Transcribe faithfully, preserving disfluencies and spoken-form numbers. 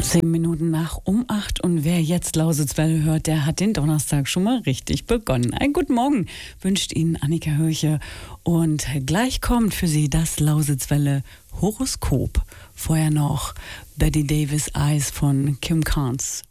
Zehn Minuten nach um acht und wer jetzt Lausitzwelle hört, der hat den Donnerstag schon mal richtig begonnen. Einen guten Morgen wünscht Ihnen Annika Hörche und gleich kommt für Sie das Lausitzwelle Horoskop. Vorher noch Betty Davis Eyes von Kim Carnes.